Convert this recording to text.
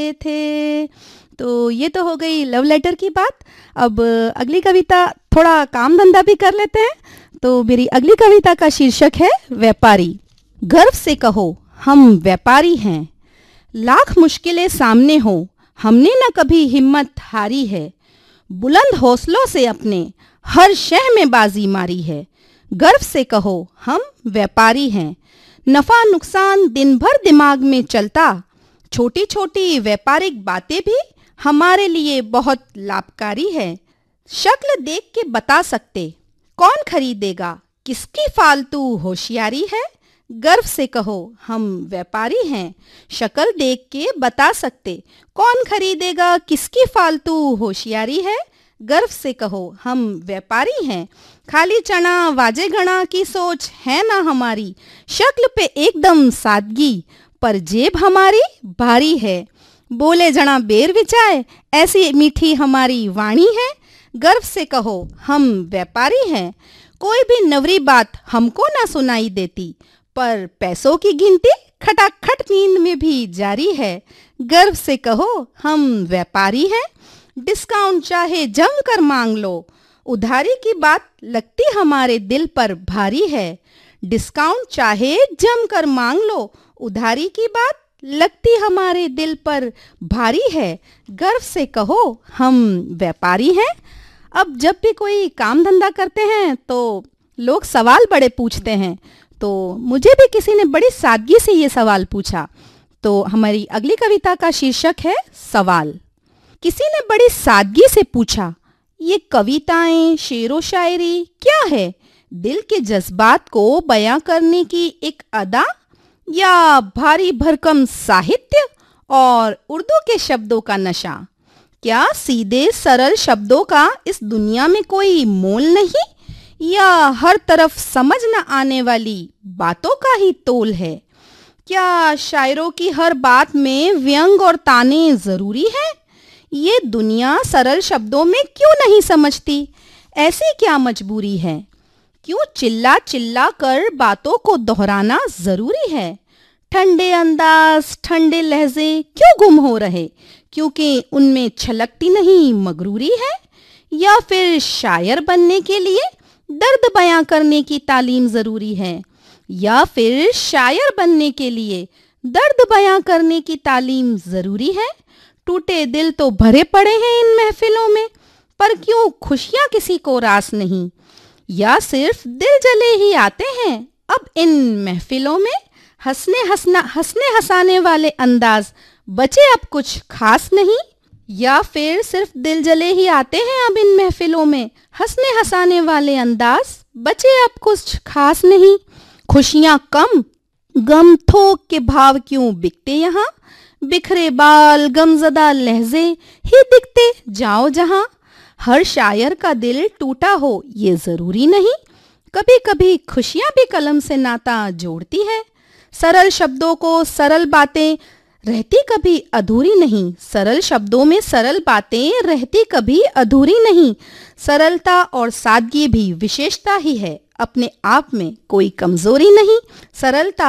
थे। तो ये तो हो गई लव लेटर की बात। अब अगली कविता थोड़ा काम धंधा भी कर लेते हैं। तो मेरी अगली कविता का शीर्षक है व्यापारी। गर्व से कहो हम व्यापारी हैं, लाख मुश्किलें सामने हो हमने न कभी हिम्मत हारी है, बुलंद हौसलों से अपने हर शह में बाजी मारी है। गर्व से कहो हम व्यापारी हैं, नफा नुकसान दिन भर दिमाग में चलता, छोटी छोटी व्यापारिक बातें भी हमारे लिए बहुत लाभकारी है। शक्ल देख के बता सकते कौन खरीदेगा किसकी फालतू होशियारी है। गर्व से कहो हम व्यापारी हैं, शक्ल देख के बता सकते कौन खरीदेगा किसकी फालतू होशियारी है। गर्व से कहो हम व्यापारी हैं, खाली चना वाजे घना की सोच है ना हमारी, शक्ल पे एकदम सादगी पर जेब हमारी भारी है, बोले जना बेर विचाए ऐसी मीठी हमारी वाणी है। गर्व से कहो हम व्यापारी हैं, कोई भी नवरी बात हमको ना सुनाई देती, पर पैसों की गिनती खटाखट नींद में भी जारी है। गर्व से कहो हम व्यापारी हैं, डिस्काउंट चाहे जम कर मांग लो, उधारी की बात लगती हमारे दिल पर भारी है। डिस्काउंट चाहे जम कर मांग लो, उधारी की बात लगती हमारे दिल पर भारी है। गर्व से कहो हम व्यापारी हैं। अब जब भी कोई काम धंधा करते हैं तो लोग सवाल बड़े पूछते हैं, तो मुझे भी किसी ने बड़ी सादगी से ये सवाल पूछा। तो हमारी अगली कविता का शीर्षक है सवाल। किसी ने बड़ी सादगी से पूछा, ये कविताएं शेरो शायरी क्या है, दिल के जज्बात को बयां करने की एक अदा, या भारी भरकम साहित्य और उर्दू के शब्दों का नशा। क्या सीधे सरल शब्दों का इस दुनिया में कोई मोल नहीं, या हर तरफ समझ न आने वाली बातों का ही तोल है। क्या शायरों की हर बात में व्यंग और ताने जरूरी है, ये दुनिया सरल शब्दों में क्यों नहीं समझती, ऐसी क्या मजबूरी है। क्यों चिल्ला चिल्ला कर बातों को दोहराना जरूरी है। ठंडे अंदाज ठंडे लहजे क्यों गुम हो रहे, क्योंकि उनमें छलकती नहीं मगरूरी है। या फिर शायर बनने के लिए दर्द बयां करने की तालीम जरूरी है, या फिर शायर बनने के लिए दर्द बयां करने की तालीम जरूरी है। टूटे दिल तो भरे पड़े हैं इन महफिलों में, पर क्यों खुशियां किसी को रास नहीं, या सिर्फ दिल जले ही आते हैं अब इन महफिलों में। हंसने हंसाने वाले अंदाज बचे अब कुछ खास नहीं, या फिर सिर्फ दिल जले ही आते हैं अब इन महफिलों में, हंसने हंसाने वाले अंदाज बचे अब कुछ खास नहीं। खुशियां कम गम थोक के भाव क्यों बिकते यहाँ, बिखरे बाल गमजदा लहजे ही दिखते जाओ जहां। हर शायर का दिल टूटा हो ये जरूरी नहीं, कभी कभी खुशियां भी कलम से नाता जोड़ती है। सरल शब्दों को सरल बातें रहती कभी अधूरी नहीं, सरल शब्दों में सरल बातें रहती कभी अधूरी नहीं। सरलता और सादगी भी विशेषता ही है, अपने आप में कोई कमजोरी नहीं। सरलता